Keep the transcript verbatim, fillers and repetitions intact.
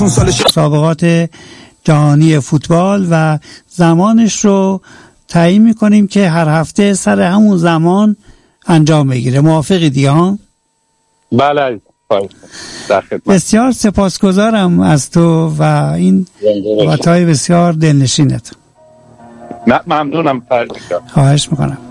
مسابقات جهانی فوتبال و زمانش رو تعیین میکنیم که هر هفته سر همون زمان انجام بگیره. موافقی دیگه ها؟ بله. بسیار سپاسگزارم از تو و این صحبت‌های بسیار دلنشینت. ممنونم فرید جان. خواهش میکنم.